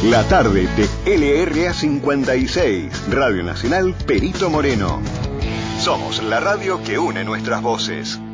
La tarde de LRA 56, Radio Nacional Perito Moreno. Somos la radio que une nuestras voces.